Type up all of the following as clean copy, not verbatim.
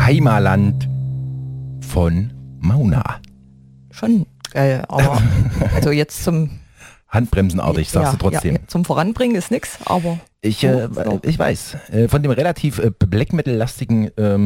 Heimaland von Mauna. Schon geil, aber also jetzt zum Handbremsenartig, sagst du trotzdem. Ja, zum Voranbringen ist nix, aber... Ich weiß, von dem relativ Black Metal-lastigen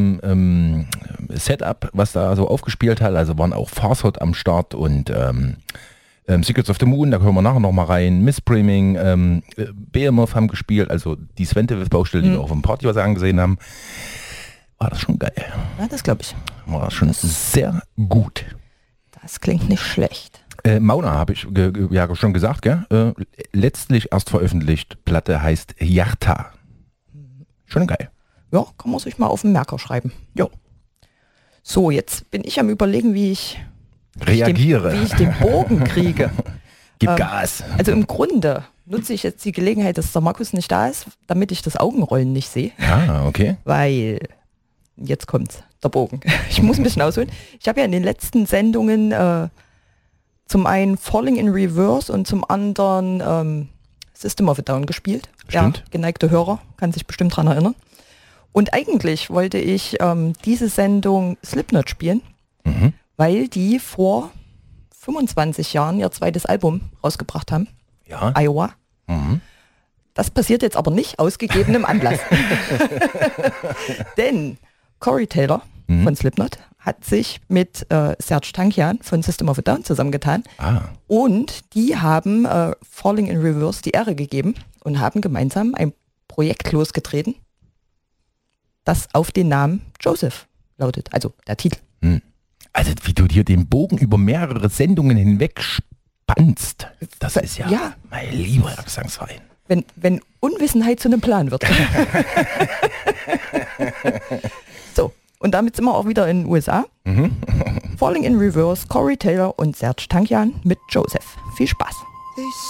Setup, was da so aufgespielt hat, also waren auch Farsold am Start und Secrets of the Moon, da können wir nachher nochmal rein, Misspriming, Behemoth haben gespielt, also die Svente-Baustelle, die wir auf dem Party was angesehen haben. War das schon geil. Ja, das glaube ich. War das schon sehr gut. Das klingt nicht schlecht. Mauna habe ich ja schon gesagt, gell? Letztlich erst veröffentlicht. Platte heißt Yarta. Schon geil. Ja, kann man sich mal auf den Merker schreiben. Jo. So, jetzt bin ich am Überlegen, wie ich reagiere. Wie ich den Bogen kriege. Gib Gas. Also im Grunde nutze ich jetzt die Gelegenheit, dass der Markus nicht da ist, damit ich das Augenrollen nicht sehe. Ah, okay. Weil, jetzt kommt der Bogen. Ich muss ein bisschen ausholen. Ich habe ja in den letzten Sendungen zum einen Falling in Reverse und zum anderen System of a Down gespielt. Stimmt. Ja, geneigte Hörer, kann sich bestimmt daran erinnern. Und eigentlich wollte ich diese Sendung Slipknot spielen, weil die vor 25 Jahren ihr zweites Album rausgebracht haben. Ja. Iowa. Das passiert jetzt aber nicht aus gegebenem Anlass. Denn Corey Taylor von Slipknot hat sich mit Serj Tankian von System of a Down zusammengetan. Und die haben Falling in Reverse die Ehre gegeben und haben gemeinsam ein Projekt losgetreten, das auf den Namen Joseph lautet, also der Titel. Also wie du dir den Bogen über mehrere Sendungen hinweg spannst, das ist ja mein lieber Gesangsverein. Wenn Unwissenheit zu einem Plan wird. So, und damit sind wir auch wieder in den USA. Falling in Reverse, Corey Taylor und Serj Tankian mit Joseph. Viel Spaß.